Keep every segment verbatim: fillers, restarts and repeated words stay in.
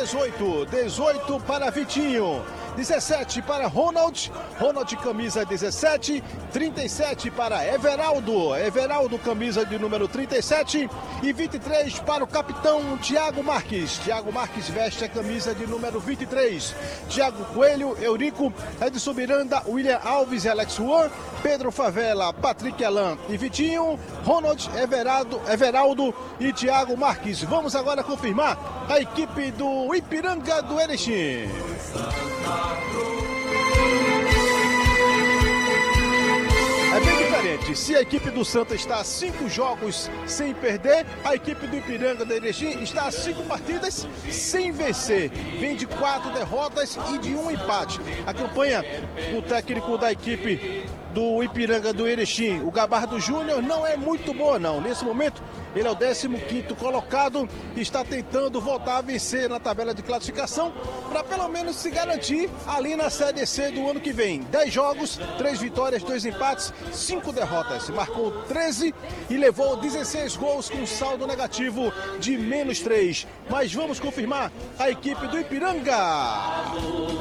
dezoito. dezoito para Vitinho. dezessete para Ronald, Ronald camisa dezessete, trinta e sete para Everaldo, Everaldo camisa de número trinta e sete e vinte e três para o capitão Thiago Marques, Thiago Marques veste a camisa de número vinte e três, Thiago Coelho, Eurico, Edson Miranda, William Alves e Alex Juan, Pedro Favela, Patrick Alan e Vitinho, Ronald, Everaldo, Everaldo e Thiago Marques. Vamos agora confirmar a equipe do Ipiranga do Erechim. É bem diferente. Se a equipe do Santa está a cinco jogos sem perder, a equipe do Ipiranga do Erechim está a cinco partidas sem vencer. Vem de quatro derrotas e de um empate. A campanha do técnico da equipe do Ipiranga do Erechim, o Gabardo Júnior, não é muito boa não. Nesse momento, ele é o décimo quinto colocado e está tentando voltar a vencer na tabela de classificação para pelo menos se garantir ali na Série C do ano que vem. dez jogos, três vitórias, dois empates, cinco derrotas. Marcou treze e levou dezesseis gols com saldo negativo de menos três. Mas vamos confirmar a equipe do Ipiranga.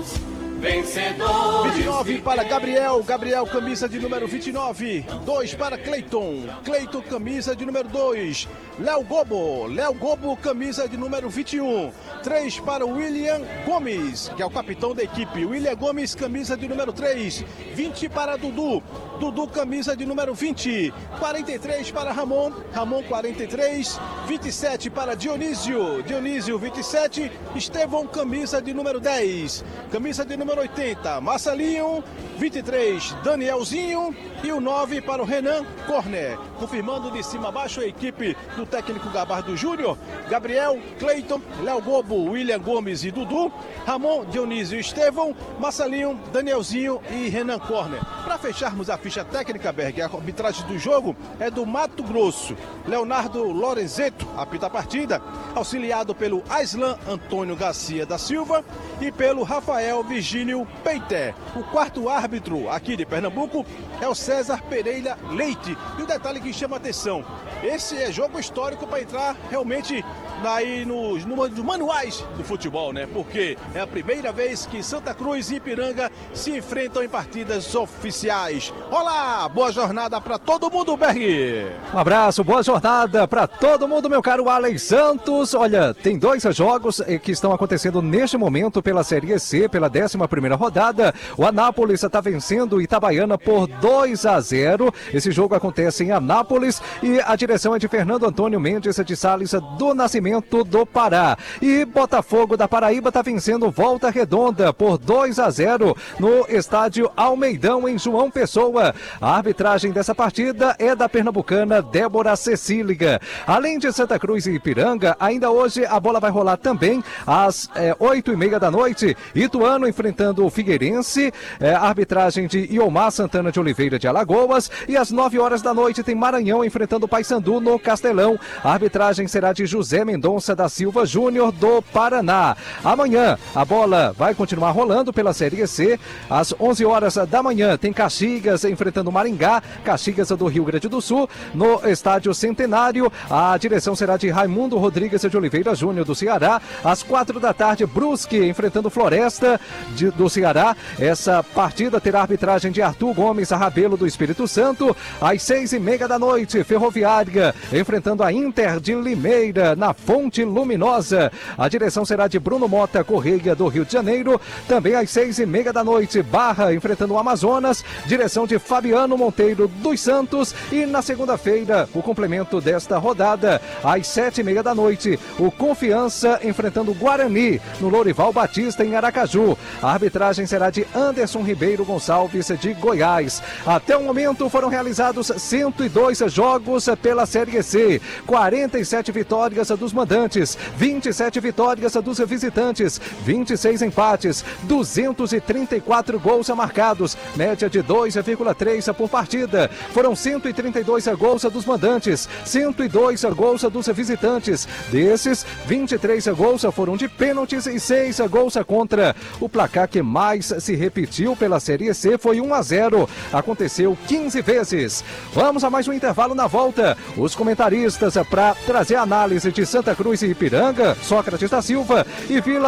Vencedores. vinte e nove para Gabriel, Gabriel camisa de número vinte e nove, dois para Cleiton, Cleiton camisa de número dois, Léo Gobo, Léo Gobo camisa de número vinte e um, três para William Gomes, que é o capitão da equipe, William Gomes camisa de número três, vinte para Dudu, Dudu camisa de número vinte, quarenta e três para Ramon, Ramon quarenta e três, vinte e sete para Dionísio, Dionísio vinte e sete, Estevão camisa de número dez, camisa de número oitenta, Marcelinho, vinte e três, Danielzinho e o nove para o Renan Corner. Confirmando de cima a baixo a equipe do técnico Gabardo Júnior, Gabriel, Cleiton, Léo Gobo, William Gomes e Dudu, Ramon, Dionísio e Estevão, Marcelinho, Danielzinho e Renan Corner. Para fecharmos a ficha técnica, Berg, a arbitragem do jogo é do Mato Grosso. Leonardo Lorenzeto apita a partida, auxiliado pelo Aislan Antônio Garcia da Silva e pelo Rafael Virgínio Peiter. O quarto árbitro aqui de Pernambuco é o César Pereira Leite. E o detalhe que chama a atenção, esse é jogo histórico para entrar realmente aí nos, nos manuais do futebol, né? Porque é a primeira vez que Santa Cruz e Ipiranga se enfrentam em partidas oficiais. Olá, boa jornada para todo mundo, Berg. Um abraço, boa jornada para todo mundo, meu caro Alex Santos. Olha, tem dois jogos que estão acontecendo neste momento pela Série C, pela décima primeira rodada. O Anápolis está vencendo o Itabaiana por dois a zero. Esse jogo acontece em Anápolis e a direção é de Fernando Antônio Mendes de Salles do Nascimento do Pará. E Botafogo da Paraíba está vencendo Volta Redonda por dois a zero no estádio Almeidão, em João Pessoa. A arbitragem dessa partida é da pernambucana Débora Cecília. Além de Santa Cruz e Ipiranga, ainda hoje a bola vai rolar também às é, oito e meia da noite. Ituano enfrentando o Figueirense, é, arbitragem de Iomar Santana de Oliveira de Alagoas. E às nove horas da noite tem Maranhão enfrentando o Paysandu no Castelão. A arbitragem será de José Mendonça da Silva Júnior do Paraná. Amanhã a bola vai continuar rolando pela Série C. Às onze horas da manhã tem Caxias enfrentando Maringá, Caxias do Rio Grande do Sul, no Estádio Centenário. A direção será de Raimundo Rodrigues de Oliveira Júnior do Ceará. Às quatro da tarde, Brusque enfrentando Floresta de, do Ceará. Essa partida terá arbitragem de Arthur Gomes Arrabelo do Espírito Santo. Às seis e meia da noite, Ferroviária enfrentando a Inter de Limeira na Fonte Luminosa. A direção será de Bruno Mota Correia do Rio de Janeiro. Também às seis e meia da noite, Barra enfrentando o Amazonas. Direção de Fabiano Monteiro dos Santos. E na segunda-feira, o complemento desta rodada, às sete e meia da noite, o Confiança enfrentando o Guarani no Lourival Batista em Aracaju. A arbitragem será de Anderson Ribeiro Gonçalves de Goiás. Até o momento foram realizados cento e dois jogos pela Série C. quarenta e sete vitórias dos mandantes, vinte e sete vitórias dos visitantes, vinte e seis empates, duzentos e trinta e quatro gols marcados, média de dois vírgula três por partida. Foram cento e trinta e dois gols dos mandantes, cento e dois gols dos visitantes. Desses, vinte e três gols foram de pênaltis e seis gols contra. O placar que mais se repetiu pela Série C foi um a zero. Aconteceu quinze vezes. Vamos a mais um intervalo. Na volta, os comentaristas para trazer a análise de Santa Cruz e Ipiranga, Sócrates da Silva e Vila